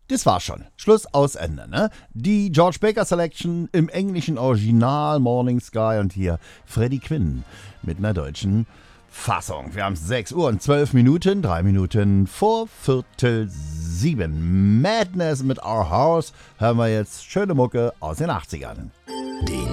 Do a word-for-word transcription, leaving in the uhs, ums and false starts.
Das war schon. Schluss, aus, Ende, ne? Die George Baker Selection im englischen Original Morning Sky und hier Freddie Quinn mit einer deutschen Fassung. Wir haben sechs Uhr und zwölf Minuten, drei Minuten vor Viertel sieben. Madness mit Our House hören wir jetzt schöne Mucke aus den achtzigern. Den